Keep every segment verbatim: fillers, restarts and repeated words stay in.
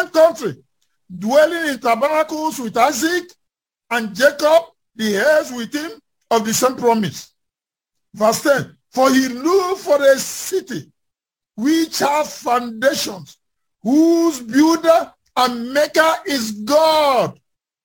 covenant country, dwelling in tabernacles with Isaac and Jacob, the heirs with him of the same promise. Verse ten, for he looked for a city which has foundations, whose builder and maker is God.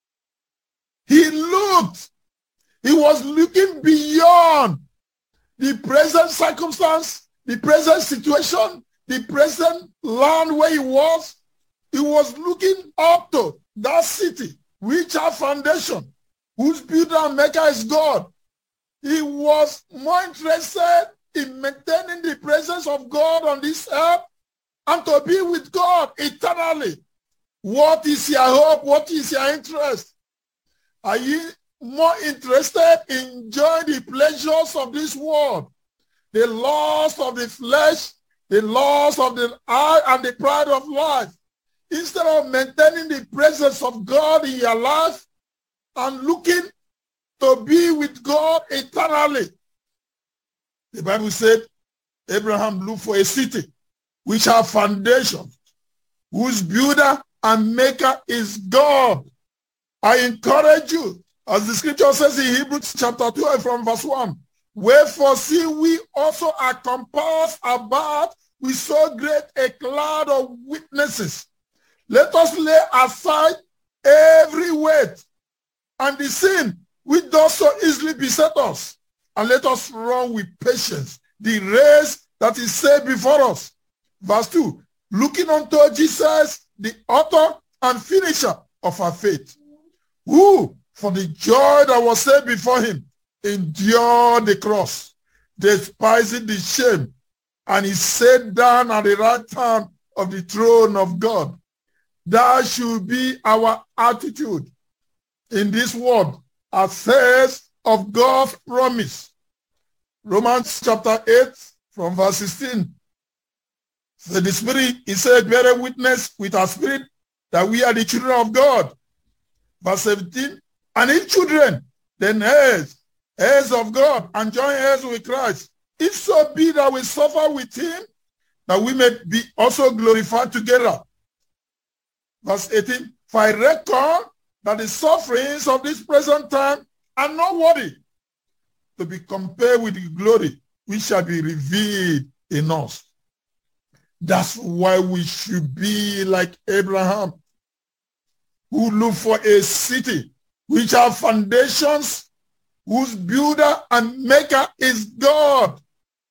He looked. He was looking beyond the present circumstance, the present situation, the present land where he was. He was looking up to that city which has foundation, whose builder and maker is God. He was more interested in maintaining the presence of God on this earth and to be with God eternally. What is your hope? What is your interest? Are you more interested in enjoying the pleasures of this world, the lust of the flesh, the lust of the eye, and the pride of life, instead of maintaining the presence of God in your life and looking to be with God eternally? The Bible said Abraham looked for a city which has foundations, whose builder and maker is God. I encourage you, as the scripture says in Hebrews chapter twelve from verse one, wherefore see we also are compassed about with so great a cloud of witnesses. Let us lay aside every weight and the sin which does so easily beset us, and let us run with patience the race that is set before us. Verse two, looking unto Jesus, the author and finisher of our faith, who, for the joy that was set before him, endured the cross, despising the shame, and he sat down at the right hand of the throne of God. That should be our attitude in this world, affairs of God's promise. Romans chapter eight from verse sixteen. So the Spirit, he said, bear witness with our spirit that we are the children of God. Verse seventeen, and if children, then heirs, heirs of God, and joint heirs with Christ, if so be that we suffer with him, that we may be also glorified together. Verse eighteen, for I reckon that the sufferings of this present time are not worthy to be compared with the glory which shall be revealed in us. That's why we should be like Abraham, who looked for a city which have foundations, whose builder and maker is God.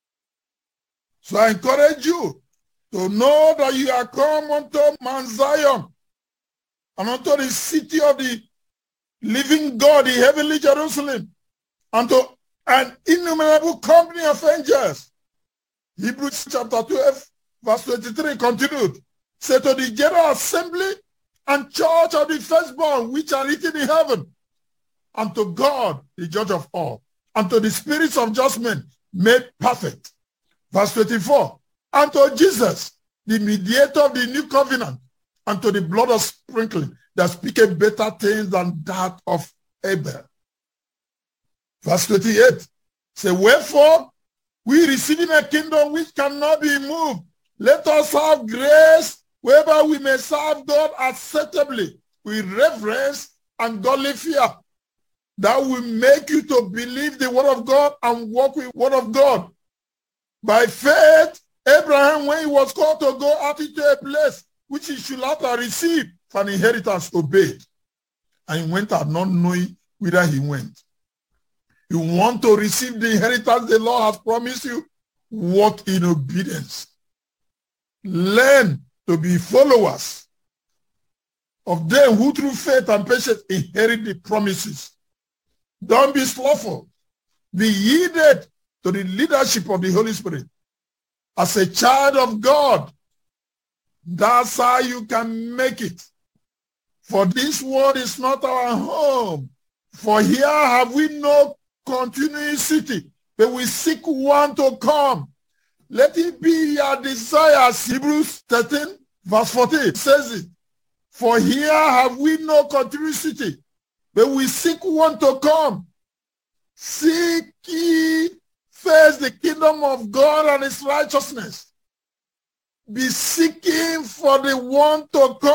So I encourage you to know that you are come unto Mount Zion and unto the city of the living God, the heavenly Jerusalem, and to an innumerable company of angels. Hebrews chapter twelve, verse twenty-three continued, say to the general assembly and church of the firstborn which are written in heaven, and to God, the judge of all, and to the spirits of just men made perfect. Verse twenty-four, and to Jesus, the mediator of the new covenant, and to the blood of sprinkling that speaketh better things than that of Abel. Verse twenty-eight, say, wherefore we receiving a kingdom which cannot be moved, let us have grace whereby we may serve God acceptably with reverence and godly fear. That will make you to believe the word of God and walk with the word of God. By faith, Abraham, when he was called to go out into a place which he should not have received for an inheritance, obeyed. And he went out not knowing whither he went. You want to receive the inheritance the Lord has promised you? Walk in obedience. Learn to be followers of them who through faith and patience inherit the promises. Don't be slothful. Be yielded to the leadership of the Holy Spirit. As a child of God, that's how you can make it. For this world is not our home. For here have we no continuing city, but we seek one to come. Let it be your desire. Hebrews thirteen, verse fourteen says it. For here have we no continuing city, but we seek one to come. Seek ye first the kingdom of God and his righteousness. Be seeking for the one to come.